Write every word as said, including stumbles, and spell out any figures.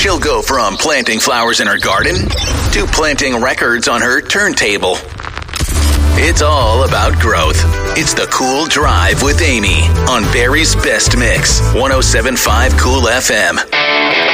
She'll go from planting flowers in her garden to planting records on her turntable. It's all about growth. It's the Cool Drive with Amy on Barrie's Best Mix, one oh seven point five Cool F M.